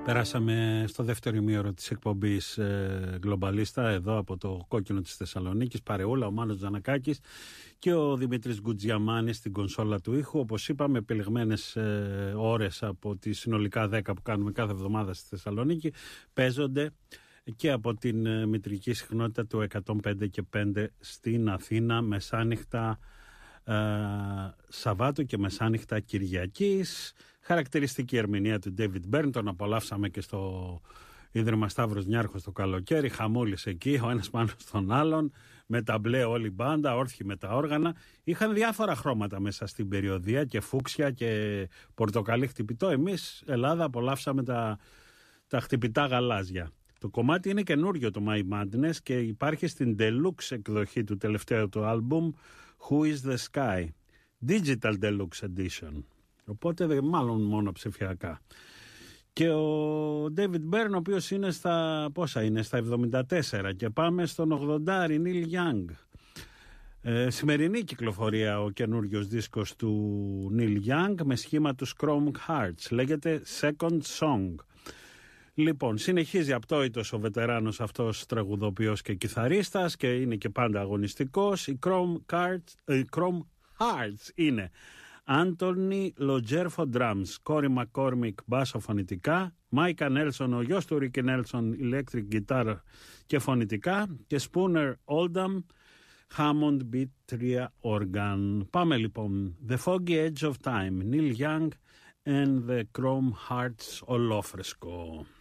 Περάσαμε στο δεύτερο ημίωρο της εκπομπής Γκλομπαλίστα, εδώ από το κόκκινο της Θεσσαλονίκης, παρεούλα, ο Μάνος Τζανακάκης και ο Δημήτρης Γκουτζιαμάνης στην κονσόλα του ήχου. Όπως είπαμε, επιλεγμένες ώρες από τις συνολικά 10 που κάνουμε κάθε εβδομάδα στη Θεσσαλονίκη παίζονται και από την μητρική συχνότητα του 105 και 5 στην Αθήνα, μεσάνυχτα Σαββάτου και μεσάνυχτα Κυριακής. Χαρακτηριστική ερμηνεία του David Byrne, τον απολαύσαμε και στο Ίδρυμα Σταύρος Νιάρχος το καλοκαίρι, χαμούλης εκεί, ο ένας πάνω στον άλλον, με τα μπλε όλη η μπάντα, όρθιοι με τα όργανα. Είχαν διάφορα χρώματα μέσα στην περιοδία και φούξια και πορτοκαλί χτυπητό. Εμείς, Ελλάδα, απολαύσαμε τα χτυπητά γαλάζια. Το κομμάτι είναι καινούριο, το My Madness, και υπάρχει στην deluxe εκδοχή του τελευταίου του άλμπουμ Who is the Sky, Digital Deluxe Edition. Οπότε μάλλον μόνο ψηφιακά. Και ο David Byrne, ο οποίος είναι στα 74, και πάμε στον 80, Neil Young. Σημερινή κυκλοφορία ο καινούριος δίσκος του Neil Young με σχήμα του Chrome Hearts, λέγεται Second Song. Λοιπόν, συνεχίζει απτόητος ο βετεράνος αυτός τραγουδοποιός και κιθαρίστας και είναι και πάντα αγωνιστικός. Οι Chrome Hearts είναι Άντονι Λοτζέρφο drums, Κόρι Μακκόρμικ μπάσο φωνητικά, Μάικα Νέλσον, ο γιος του Ρίκι Νέλσον, ηλέκτρικ guitar και φωνητικά, και Spooner Oldham, Hammond Beat 3 organ. Πάμε λοιπόν. The Foggy Edge of Time, Neil Young and the Chrome Hearts, ολόφρεσκο.